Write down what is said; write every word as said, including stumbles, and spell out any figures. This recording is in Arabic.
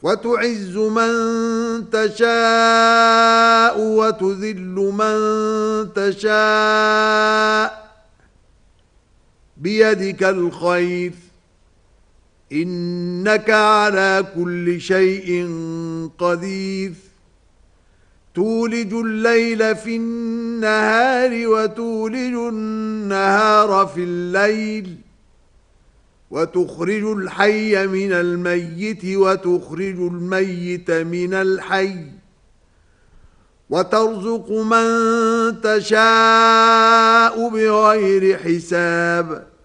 وتعز من تشاء وتذل من تشاء بيدك الخير إنك على كل شيء قدير تولج الليل في النهار وتولج النهار في الليل وتخرج الحي من الميت وتخرج الميت من الحي وترزق من تشاء بغير حساب